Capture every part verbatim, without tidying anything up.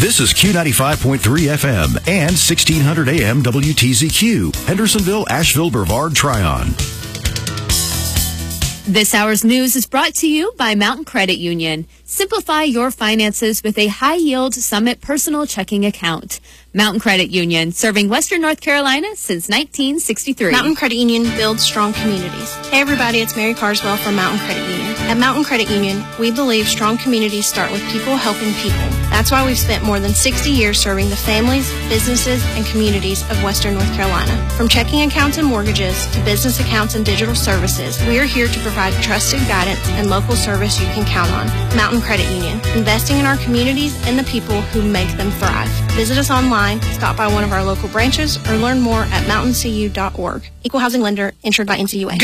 This is Q ninety-five point three F M and sixteen hundred A M W T Z Q, Hendersonville, Asheville, Brevard, Tryon. This hour's news is brought to you by Mountain Credit Union. Simplify your finances with a high-yield Summit personal checking account. Mountain Credit Union, serving Western North Carolina since nineteen sixty-three. Mountain Credit Union builds strong communities. Hey everybody, it's Mary Carswell from Mountain Credit Union. At Mountain Credit Union, we believe strong communities start with people helping people. That's why we've spent more than sixty years serving the families, businesses, and communities of Western North Carolina. From checking accounts and mortgages to business accounts and digital services, we are here to provide trusted guidance and local service you can count on. Mountain Credit Union, investing in our communities and the people who make them thrive. Visit us online, stop by one of our local branches, or learn more at mountain c u dot org. Equal housing lender, insured by N C U A.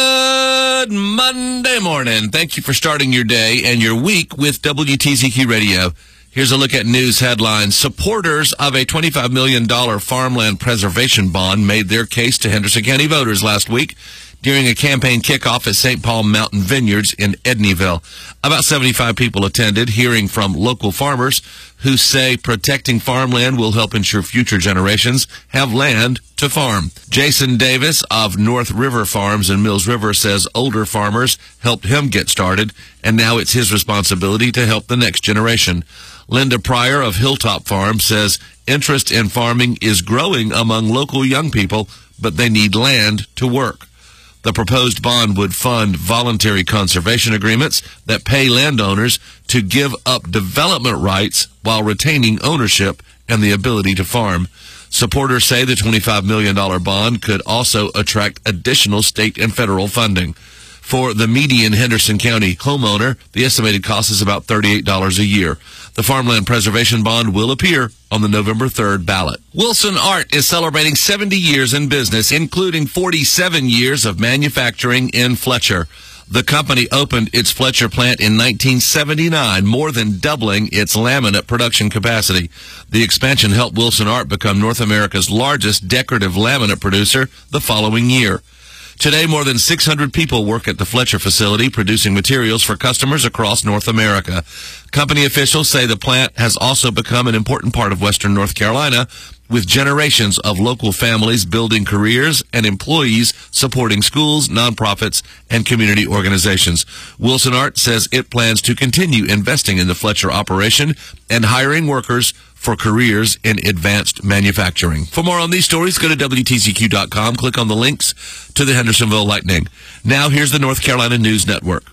Good Monday morning. Thank you for starting your day and your week with W T Z Q Radio. Here's a look at news headlines. Supporters of a twenty-five million dollars farmland preservation bond made their case to Henderson County voters last week during a campaign kickoff at Saint Paul Mountain Vineyards in Edneyville. About seventy-five people attended, hearing from local farmers who say protecting farmland will help ensure future generations have land to farm. Jason Davis of North River Farms in Mills River says older farmers helped him get started, and now it's his responsibility to help the next generation. Linda Pryor of Hilltop Farm says interest in farming is growing among local young people, but they need land to work. The proposed bond would fund voluntary conservation agreements that pay landowners to give up development rights while retaining ownership and the ability to farm. Supporters say the twenty-five million dollars bond could also attract additional state and federal funding. For the median Henderson County homeowner, the estimated cost is about thirty-eight dollars a year. The Farmland Preservation Bond will appear on the November third ballot. Wilson Art is celebrating seventy years in business, including forty-seven years of manufacturing in Fletcher. The company opened its Fletcher plant in nineteen seventy-nine, more than doubling its laminate production capacity. The expansion helped Wilson Art become North America's largest decorative laminate producer the following year. Today, more than six hundred people work at the Fletcher facility producing materials for customers across North America. Company officials say the plant has also become an important part of Western North Carolina, with generations of local families building careers and employees supporting schools, nonprofits, and community organizations. Wilson Art says it plans to continue investing in the Fletcher operation and hiring workers for careers in advanced manufacturing. For more on these stories, go to W T Z Q dot com, click on the links to the Hendersonville Lightning. Now here's the North Carolina News Network.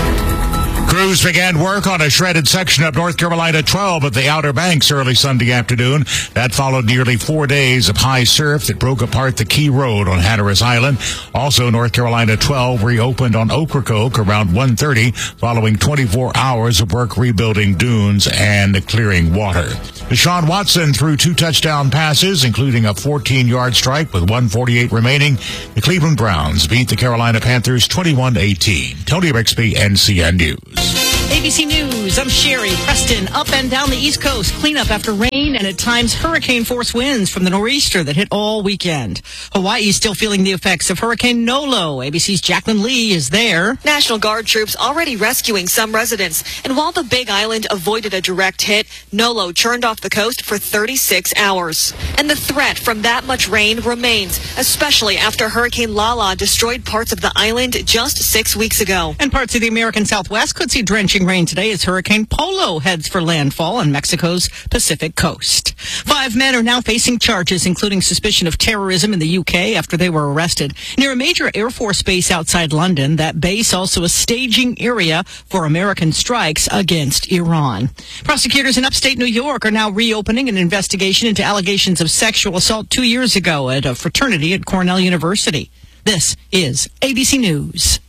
Crews began work on a shredded section of North Carolina twelve at the Outer Banks early Sunday afternoon. That followed nearly four days of high surf that broke apart the Key Road on Hatteras Island. Also, North Carolina twelve reopened on Ocracoke around one thirty following twenty-four hours of work rebuilding dunes and clearing water. Deshaun Watson threw two touchdown passes, including a fourteen-yard strike with one forty-eight remaining. The Cleveland Browns beat the Carolina Panthers twenty-one to eighteen. Tony Bixby, N C N News. A B C News, I'm Sherry. Preston, up and down the East Coast. Cleanup after rain and at times hurricane-force winds from the nor'easter that hit all weekend. Hawaii still feeling the effects of Hurricane Nolo. A B C's Jacqueline Lee is there. National Guard troops already rescuing some residents. And while the Big Island avoided a direct hit, Nolo churned off the coast for thirty-six hours. And the threat from that much rain remains, especially after Hurricane Lala destroyed parts of the island just six weeks ago. And parts of the American Southwest could see drenching rain today as Hurricane Polo heads for landfall on Mexico's Pacific coast. Five men are now facing charges, including suspicion of terrorism in the U K after they were arrested near a major Air Force base outside London. That base also a staging area for American strikes against Iran. Prosecutors in upstate New York are now reopening an investigation into allegations of sexual assault two years ago at a fraternity at Cornell University. This is A B C News.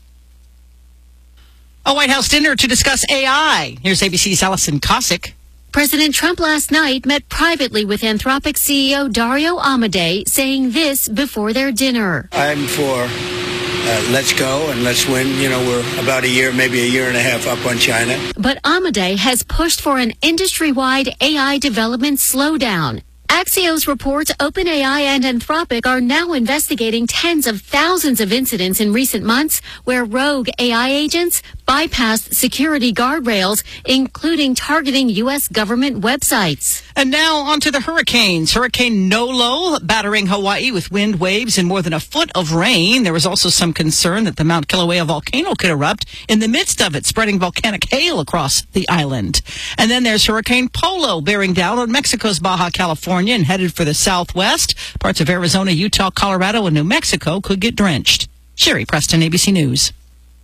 A White House dinner to discuss A I. Here's A B C's Allison Cossack. President Trump last night met privately with Anthropic C E O Dario Amodei, saying this before their dinner. I'm for uh, let's go and let's win. You know, we're about a year, maybe a year and a half up on China. But Amodei has pushed for an industry-wide A I development slowdown. Axios reports OpenAI and Anthropic are now investigating tens of thousands of incidents in recent months where rogue A I agents bypass security guardrails, including targeting U S government websites. And now on to the hurricanes. Hurricane Nolo battering Hawaii with wind, waves, and more than a foot of rain. There was also some concern that the Mount Kilauea volcano could erupt in the midst of it, spreading volcanic hail across the island. And then there's Hurricane Polo bearing down on Mexico's Baja California and headed for the southwest. Parts of Arizona, Utah, Colorado, and New Mexico could get drenched. Sherry Preston, A B C News.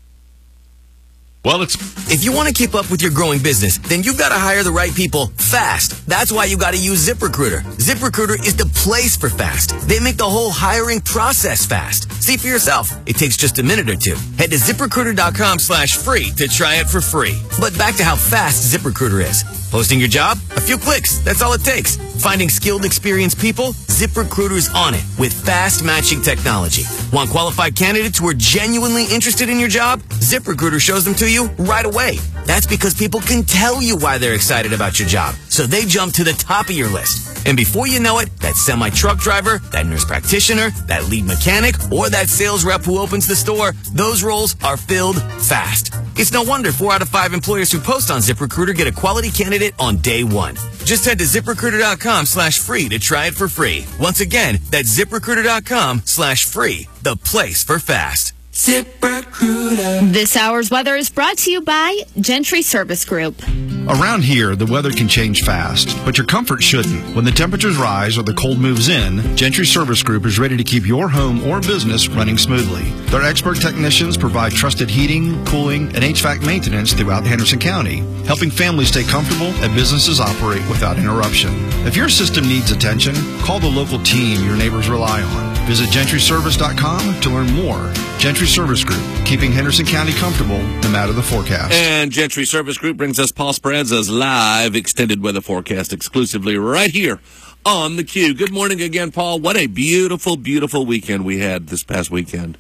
Well, it's... If you want to keep up with your growing business, then you've got to hire the right people fast. That's why you got to use ZipRecruiter. ZipRecruiter is the place for fast. They make the whole hiring process fast. See for yourself. It takes just a minute or two. Head to ZipRecruiter.com slash free to try it for free. But back to how fast ZipRecruiter is. Posting your job? A few clicks. That's all it takes. Finding skilled, experienced people? ZipRecruiter's on it with fast matching technology. Want qualified candidates who are genuinely interested in your job? ZipRecruiter shows them to you right away. That's because people can tell you why they're excited about your job, so they jump to the top of your list. And before you know it, that semi-truck driver, that nurse practitioner, that lead mechanic, or that sales rep who opens the store, those roles are filled fast. It's no wonder four out of five employers who post on ZipRecruiter get a quality candidate on day one. Just head to ZipRecruiter.com slash free to try it for free. Once again, that's ZipRecruiter.com slash free, the place for fast. ZipRecruiter. This hour's weather is brought to you by Gentry Service Group. Around here, the weather can change fast, but your comfort shouldn't. When the temperatures rise or the cold moves in, Gentry Service Group is ready to keep your home or business running smoothly. Their expert technicians provide trusted heating, cooling, and H V A C maintenance throughout Henderson County, helping families stay comfortable and businesses operate without interruption. If your system needs attention, call the local team your neighbors rely on. Visit Gentry Service dot com to learn more. Gentry Service Group, keeping Henderson County comfortable no matter the forecast. And Gentry Service Group brings us Paul Speranza's live extended weather forecast exclusively right here on the Q. Good morning again, Paul. What a beautiful, beautiful weekend we had this past weekend.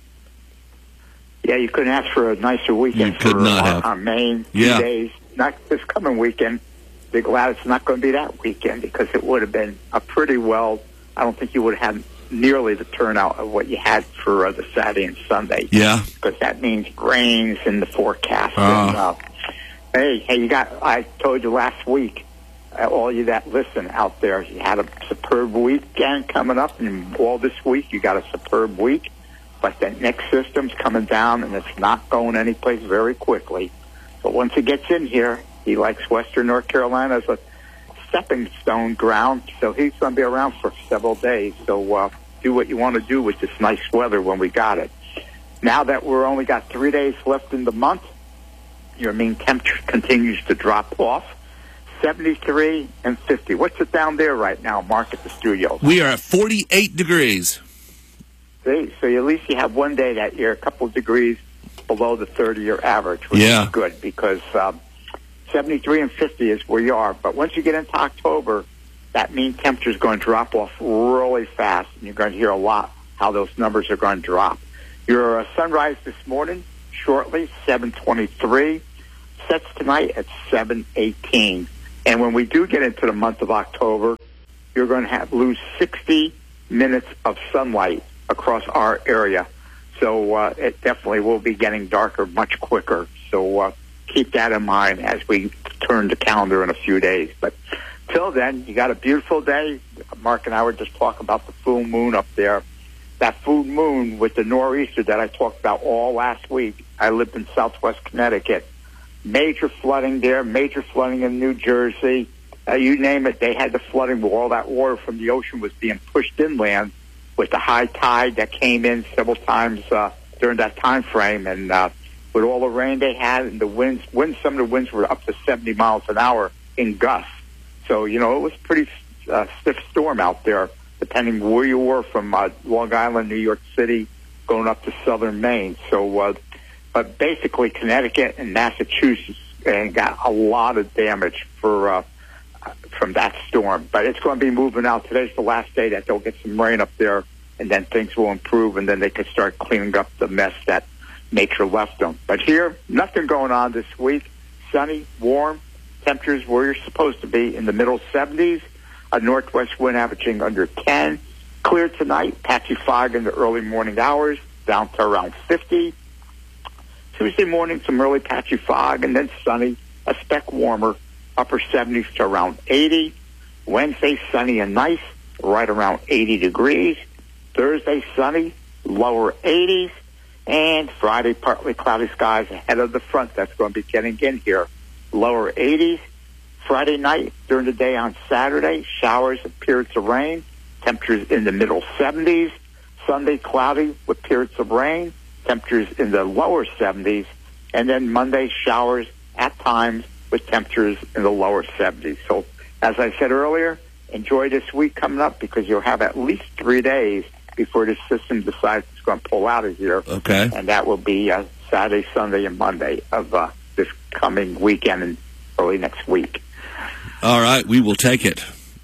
Yeah, you couldn't ask for a nicer weekend you could for not our, have. our Maine few Yeah. days. Not this coming weekend. Be glad it's not going to be that weekend because it would have been a pretty well, I don't think you would have had nearly the turnout of what you had for uh, the Saturday and Sunday. Yeah. Because that means rains in the forecast. Uh. And, uh, hey, hey, you got, I told you last week, uh, all you that listen out there, you had a superb weekend coming up, and all this week you got a superb week, but the next system's coming down, and it's not going anyplace very quickly. But once it gets in here, he likes Western North Carolina as a stepping stone ground, so he's going to be around for several days. So uh, do what you want to do with this nice weather when we got it. Now that we're only got three days left in the month, your mean temperature continues to drop off. seventy-three and fifty. What's it down there right now, Mark, at the studio? We are at forty-eight degrees. See, so at least you have one day that you're a couple of degrees below the thirty-year average, which Yeah. is good because um, seventy-three and fifty is where you are. But once you get into October, that mean temperature is going to drop off really fast, and you're going to hear a lot how those numbers are going to drop. Your uh, sunrise this morning, shortly, seven twenty-three, sets tonight at seven eighteen. And when we do get into the month of October, you're going to have lose sixty minutes of sunlight across our area. So uh, it definitely will be getting darker much quicker. So uh, keep that in mind as we turn the calendar in a few days. But till then, you got a beautiful day. Mark and I were just talking about the full moon up there. That full moon with the nor'easter that I talked about all last week. I lived in southwest Connecticut. Major flooding there, major flooding in New Jersey. Uh, you name it, they had the flooding where all that water from the ocean was being pushed inland with the high tide that came in several times uh, during that time frame. And uh, with all the rain they had and the winds, winds, some of the winds were up to seventy miles an hour in gusts. So, you know, it was a pretty uh, stiff storm out there, depending where you were from uh, Long Island, New York City, going up to southern Maine. So, uh, but basically Connecticut and Massachusetts and got a lot of damage for uh, from that storm. But it's going to be moving out. Today's the last day that they'll get some rain up there, and then things will improve, and then they can start cleaning up the mess that nature left them. But here, nothing going on this week. Sunny, warm, temperatures where you're supposed to be in the middle seventies. A northwest wind averaging under ten. Clear tonight, patchy fog in the early morning hours, down to around fifty. Tuesday morning, some early patchy fog, and then sunny, a speck warmer, upper seventies to around eighty. Wednesday, sunny and nice, right around eighty degrees. Thursday, sunny, lower eighties. And Friday, partly cloudy skies ahead of the front that's going to be getting in here, lower eighties. Friday night, during the day on Saturday, showers and periods of rain, temperatures in the middle seventies. Sunday, cloudy with periods of rain, temperatures in the lower seventies. And then Monday, showers at times with temperatures in the lower seventies. So, as I said earlier, enjoy this week coming up because you'll have at least three days before the system decides it's going to pull out of here. Okay. And that will be uh, Saturday, Sunday, and Monday of uh, this coming weekend and early next week. All right, we will take it.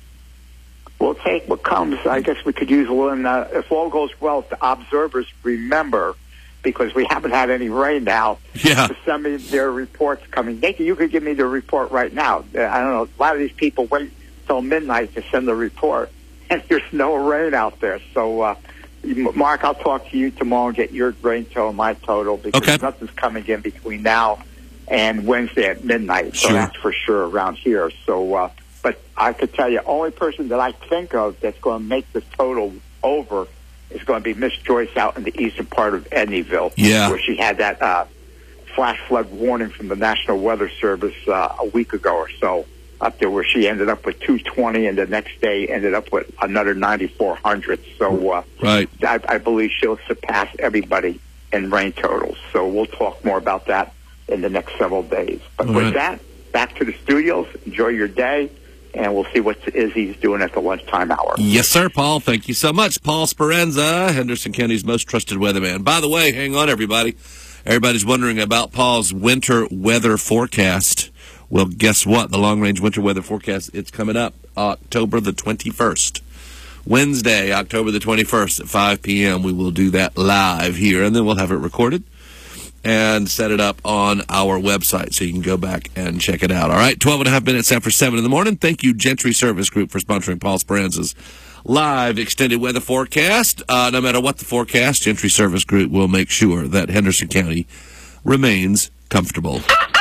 We'll take what comes. I guess we could use one. Uh, if all goes well, the observers remember, because we haven't had any rain now, yeah. to send me their reports coming. Nathan, you could give me the report right now. I don't know. A lot of these people wait till midnight to send the report, and there's no rain out there. So, uh, Mark, I'll talk to you tomorrow and get your rain total and my total, because okay. nothing's coming in between now and Wednesday at midnight. So sure. that's for sure around here. So, uh, but I could tell you, only person that I think of that's going to make the total over is going to be Miss Joyce out in the eastern part of Edneyville, yeah. where she had that uh, flash flood warning from the National Weather Service uh, a week ago or so up there, where she ended up with two twenty, and the next day ended up with another ninety-four hundred. So uh, right. I, I believe she'll surpass everybody in rain totals. So we'll talk more about that in the next several days. But All with right. that, back to the studios. Enjoy your day, and we'll see what Izzy's doing at the lunchtime hour. Yes, sir, Paul. Thank you so much. Paul Speranza, Henderson County's most trusted weatherman. By the way, hang on, everybody. Everybody's wondering about Paul's winter weather forecast. Well, guess what? The long-range winter weather forecast, it's coming up October the twenty-first. Wednesday, October the twenty-first at five p.m. We will do that live here, and then we'll have it recorded and set it up on our website so you can go back and check it out. All right, twelve and a half minutes after seven in the morning. Thank you, Gentry Service Group, for sponsoring Paul Speranza's live extended weather forecast. Uh, no matter what the forecast, Gentry Service Group will make sure that Henderson County remains comfortable.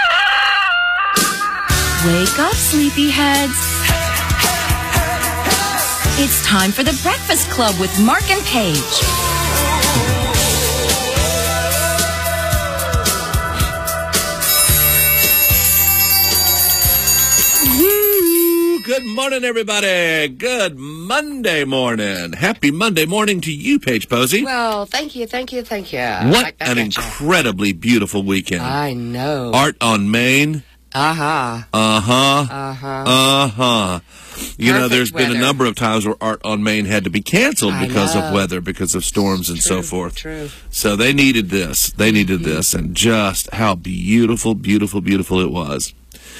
Wake up, sleepyheads. It's time for the Breakfast Club with Mark and Paige. Good morning, everybody. Good Monday morning. Happy Monday morning to you, Paige Posey. Well, thank you, thank you, thank you. What I, I an incredibly beautiful weekend. I know. Art on Main. Uh-huh. Uh-huh. Uh-huh. Uh-huh. You Perfect know, there's weather. been a number of times where Art on Main had to be canceled I because know. of weather, because of storms and True, so forth. True. So they needed this. They needed mm-hmm. this. And just how beautiful, beautiful, beautiful it was.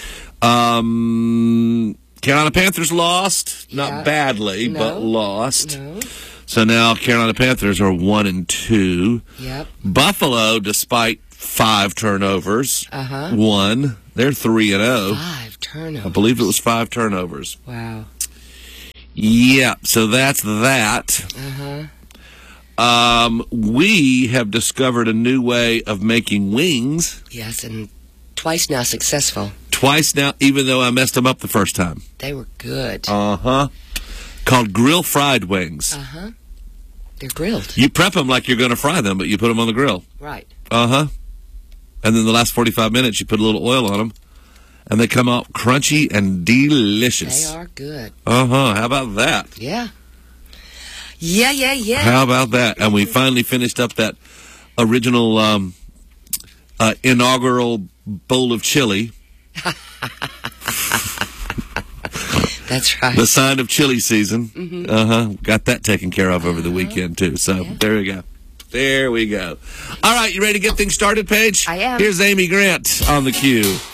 Um... Carolina Panthers lost, Yeah. not badly, No. but lost. No. So now Carolina Panthers are one and two. Yep. Buffalo, despite five turnovers, Uh-huh. won. They're three and zero. Five turnovers. I believe it was five turnovers. Wow. Yep. So that's that. Uh-huh. Um, we have discovered a new way of making wings. Yes, and twice now successful. Twice now, even though I messed them up the first time. They were good. Uh-huh. Called grill fried wings. Uh-huh. They're grilled. You prep them like you're going to fry them, but you put them on the grill. Right. Uh-huh. And then the last forty-five minutes, you put a little oil on them, and they come out crunchy and delicious. They are good. Uh-huh. How about that? Yeah. Yeah, yeah, yeah. How about that? And we finally finished up that original um, uh, inaugural bowl of chili. That's right. The sign of chili season. Mm-hmm. Uh-huh. Got that taken care of over the weekend, too. So Yeah. there we go. There we go. All right, you ready to get things started, Paige? I am. Here's Amy Grant on the cue.